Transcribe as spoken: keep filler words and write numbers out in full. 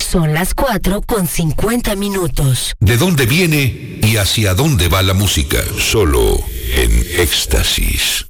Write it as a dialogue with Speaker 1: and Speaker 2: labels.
Speaker 1: Son las cuatro con cincuenta minutos.
Speaker 2: ¿De dónde viene y hacia dónde va la música? Solo en Éxtasis.